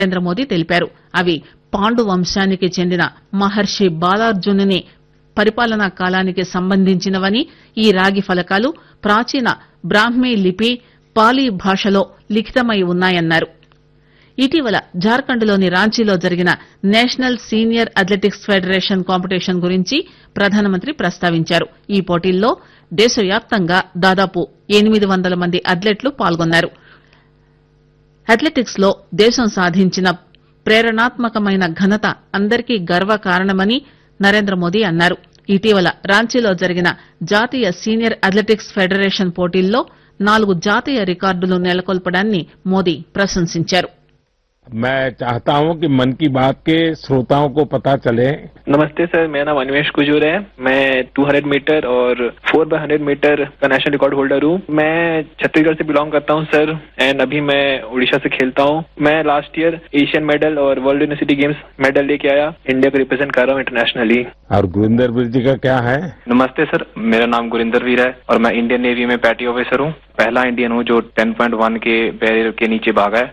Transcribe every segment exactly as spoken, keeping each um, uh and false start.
నరేంద్ర మోదీ తెలిపారు. అవి పాండు వంశానికి చెందిన మహర్షి బాలార్జునుని పరిపాలనా కాలానికి సంబంధించినవని, ఈ రాగి ఫలకాలు ప్రాచీన బ్రాహ్మీ లిపి పాలీ భాషలో లిఖితమై ఉన్నాయన్నారు. ఇటీవల జార్ఖండ్ లోని రాంచీలో జరిగిన national senior athletics federation competition గురించి ప్రధానమంత్రి ప్రస్తావించారు. ఈ పోటీల్లో దేశవ్యాప్తంగా దాదాపు ఎనిమిది వందల మంది అథ్లెట్లు పాల్గొన్నారు. అథ్లెటిక్స్ లో దేశం సాధించిన ప్రేరణాత్మకమైన ఘనత అందరికీ గర్వకారణమని నరేంద్ర మోదీ అన్నారు. ఇటీవల రాంచీలో జరిగిన జాతీయ సీనియర్ అథ్లెటిక్స్ ఫెడరేషన్ పోటీల్లో నాలుగు జాతీయ రికార్డులు నెలకొల్పడాన్ని మోదీ ప్రశంసించారు. मैं चाहता हूं कि मन की बात के श्रोताओं को पता चले। नमस्ते सर, मेरा नाम अनिमेश कुजूर है। मैं दो सौ मीटर और चार बाय सौ मीटर का नेशनल रिकॉर्ड होल्डर हूं। मैं छत्तीसगढ़ से बिलोंग करता हूं सर, एंड अभी मैं उड़ीसा से खेलता हूं। मैं लास्ट ईयर एशियन मेडल और वर्ल्ड यूनिवर्सिटी गेम्स मेडल लेके आया। इंडिया को रिप्रेजेंट कर रहा हूं इंटरनेशनली। और गुरिंदर वीर जी का क्या है? नमस्ते सर, मेरा नाम गुरिंदर वीर है और मैं इंडियन नेवी में पैटी ऑफिसर हूं। पहला इंडियन हूं जो दस पॉइंट एक के बैरियर के नीचे भागा है।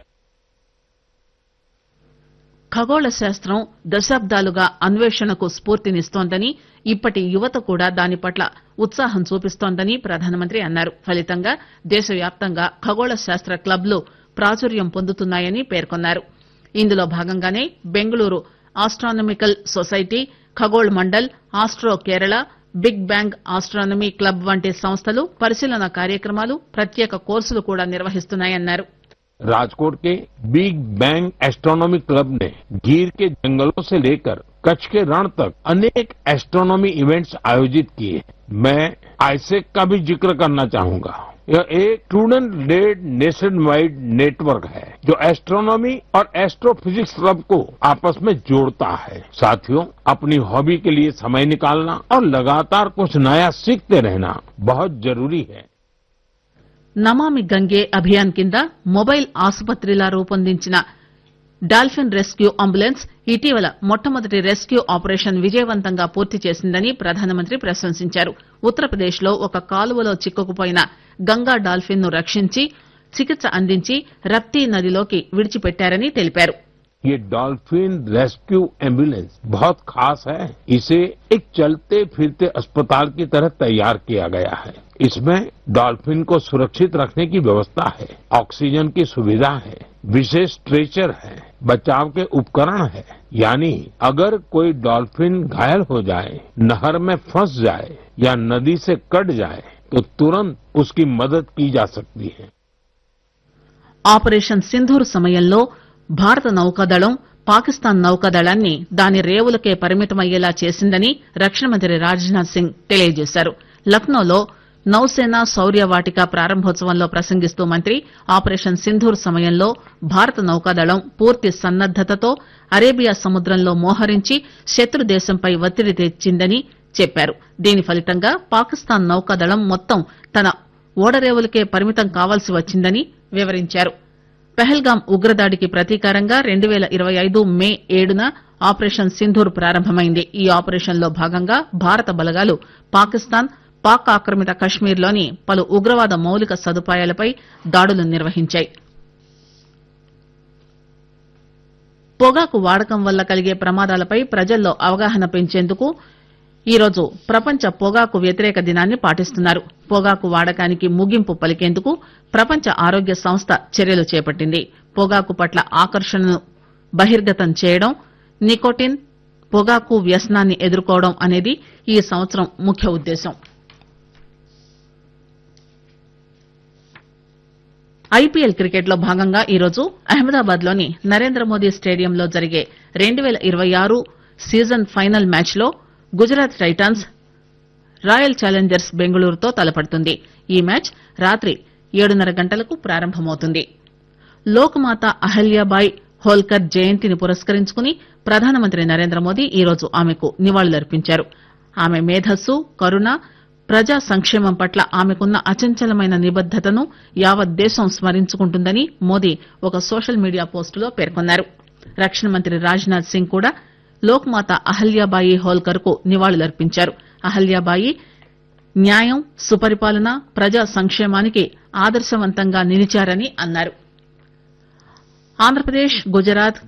ఖగోళ శాస్త్రం దశాబ్దాలుగా అన్వేషణకు స్ఫూర్తినిస్తోందని, ఇప్పటి యువత కూడా దాని పట్ల ఉత్సాహం చూపిస్తోందని ప్రధానమంత్రి అన్నారు. ఫలితంగా దేశవ్యాప్తంగా ఖగోళ శాస్త్ర క్లబ్లు ప్రాచుర్యం పొందుతున్నాయని పేర్కొన్నారు. ఇందులో భాగంగానే Bengaluru astronomical society, ఖగోళ్ mandal, astro Kerala, big bang astronomy club వంటి సంస్థలు పరిశీలన కార్యక్రమాలు, ప్రత్యేక కోర్సులు కూడా నిర్వహిస్తున్నాయన్నారు. राजकोट के बिग बैंग एस्ट्रोनॉमी क्लब ने गीर के जंगलों से लेकर कच्छ के रण तक अनेक एस्ट्रोनॉमी इवेंट्स आयोजित किए। मैं आईसेक का भी जिक्र करना चाहूंगा। यह एक student lead nation wide network है जो एस्ट्रोनॉमी और एस्ट्रोफिजिक्स क्लब को आपस में जोड़ता है। साथियों, अपनी हॉबी के लिए समय निकालना और लगातार कुछ नया सीखते रहना बहुत जरूरी है। నమామి గంగే అభియాన్ కింద మొబైల్ ఆసుపత్రిలా రూపొందించిన డాల్ఫిన్ రెస్క్యూ అంబులెన్స్ ఇటీవల మొట్టమొదటి రెస్క్యూ ఆపరేషన్ విజయవంతంగా పూర్తి చేసిందని ప్రధానమంత్రి ప్రశంసించారు. ఉత్తరప్రదేశ్ లో ఒక కాలువలో చిక్కుకుపోయిన గంగా డాల్ఫిన్ ను రక్షించి చికిత్స అందించి రప్తీ నదిలోకి విడిచిపెట్టారని తెలిపారు. ये डॉल्फिन रेस्क्यू एम्बुलेंस बहुत खास है। इसे एक चलते फिरते अस्पताल की तरह तैयार किया गया है। इसमें डॉल्फिन को सुरक्षित रखने की व्यवस्था है, ऑक्सीजन की सुविधा है, विशेष स्ट्रेचर है, बचाव के उपकरण है। यानी अगर कोई डॉल्फिन घायल हो जाए, नहर में फंस जाए या नदी से कट जाए तो तुरंत उसकी मदद की जा सकती है। ఆపరేషన్ సింధూర్ సమయంలో భారత నౌకాదళం పాకిస్తాన్ నౌకాదళాన్ని దాని రేవులకే పరిమితమయ్యేలా చేసిందని రక్షణ మంత్రి రాజ్నాథ్ సింగ్ తెలియజేశారు. లక్నోలో నౌసేన శౌర్య వాటిక ప్రారంభోత్సవంలో ప్రసంగిస్తూ మంత్రి ఆపరేషన్ సింధూర్ సమయంలో భారత నౌకాదళం పూర్తి సన్నద్దతతో అరేబియా సముద్రంలో మోహరించి శత్రు దేశంపై ఒత్తిడి తెచ్చిందని చెప్పారు. దీని ఫలితంగా పాకిస్తాన్ నౌకాదళం మొత్తం తన ఓడరేవులకే పరిమితం కావాల్సి వచ్చిందని వివరించారు. పెహల్గాం ఉగ్రదాడికి ప్రతీకారంగా రెండు పేల ఇరవై ఐదు మే ఏడున ఆపరేషన్ సింధూర్ ప్రారంభమైంది. ఈ ఆపరేషన్ లో భాగంగా భారత బలగాలు పాకిస్తాన్, పాక్ ఆక్రమిత కశ్మీర్లోని పలు ఉగ్రవాద మౌలిక సదుపాయాలపై దాడులు నిర్వహించాయి. పొగాకు వాడకం వల్ల కలిగే ప్రమాదాలపై ప్రజల్లో అవగాహన పెంచేందుకు ఈరోజు ప్రపంచ పొగాకు వ్యతిరేక దినాన్ని పాటిస్తున్నారు. పొగాకు వాడకానికి ముగింపు పలికేందుకు ప్రపంచ ఆరోగ్య సంస్థ చర్యలు చేపట్టింది. పొగాకు పట్ల ఆకర్షణను బహిర్గతం చేయడం, నికోటిన్, పొగాకు వ్యసనాన్ని ఎదుర్కోవడం అనేది ఈ సంవత్సరం ముఖ్య ఉద్దేశం. ఐపీఎల్ క్రికెట్ లో భాగంగా ఈరోజు అహ్మదాబాద్ లోని నరేంద్ర మోదీ స్టేడియంలో జరిగే రెండు పేల ఇరవై ఆరు సీజన్ ఫైనల్ మ్యాచ్ లో గుజరాత్ టైటాన్స్ రాయల్ ఛాలెంజర్స్ బెంగళూరుతో తలపడుతుంది. ఈ మ్యాచ్ రాత్రి ఏడున్నర గంటలకు ప్రారంభమవుతుంది. లోక్మాత అహల్యాబాయ్ హోల్కర్ జయంతిని పురస్కరించుకుని ప్రధానమంత్రి నరేంద్ర మోదీ ఈరోజు ఆమెకు నివాళులర్పించారు. ఆమె మేధస్సు, కరుణ, ప్రజా సంక్షేమం పట్ల ఆమెకున్న అచంచలమైన నిబద్దతను యావత్ దేశం స్మరించుకుంటుందని మోదీ ఒక సోషల్ మీడియా పోస్టులో పేర్కొన్నారు. రక్షణ మంత్రి రాజ్నాథ్ సింగ్ కూడా లోక్మాత అహల్యాబాయి హోల్కర్ కు నివాళులర్పించారు. అహల్యాబాయి న్యాయం, సుపరిపాలన, ప్రజా సంక్షేమానికి ఆదర్శవంతంగా నిలిచారని అన్నారు. ఆంధ్రప్రదేశ్ గుజరాత్